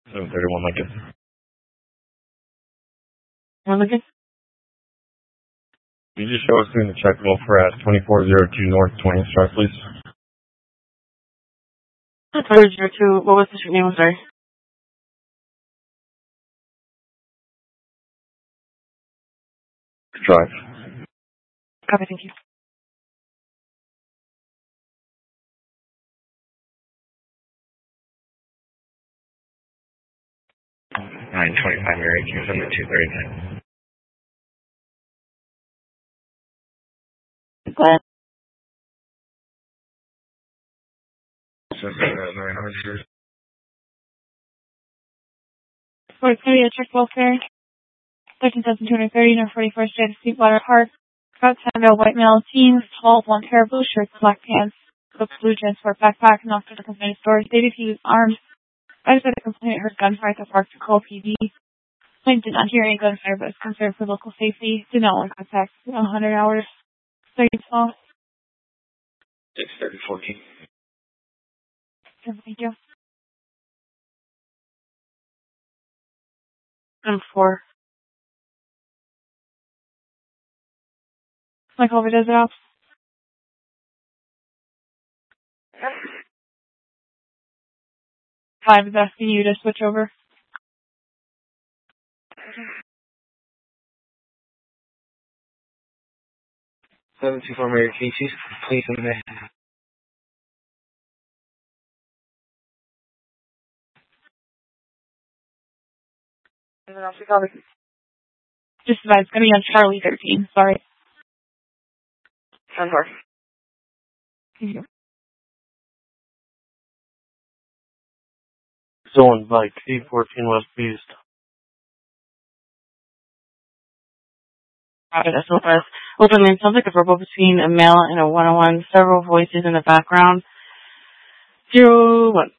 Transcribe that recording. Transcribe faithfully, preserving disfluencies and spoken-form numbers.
seven thirty-one Lincoln. One Lincoln? Can you just show us through the check roll for at twenty-four oh two North twentieth Street, please? twenty-four oh two, what was the street name? I'm sorry. Drive. Copy, thank you. nine twenty-five Mary Q, number two thirty-nine. Go ahead. For Columbia Check Welfare, thirteen thousand two hundred thirty, North forty-first Street, Sweetwater Park. About ten male white male teens, tall, blonde hair, blue shirts, black pants, blue jeans, sport backpack, knocked at the complainant's door, stated he was armed. I decided the complainant heard gunfire at the park to call P D. Complainant did not hear any gunfire, but was concerned for local safety. Did not want contact. one hundred hours. thirty twelve. six thirty fourteen. Thank you. Number four. My COVID does it off. Five is asking you to switch over. seven two four Mary Q, please in there. Just about, it's going to be on Charlie thirteen, sorry. ten four. Thank you. Stolen bike, eight fourteen West Beast. Copy, that's no fast. Open man, sounds like a verbal between a male and a one-on-one. Several voices in the background. Zero, one.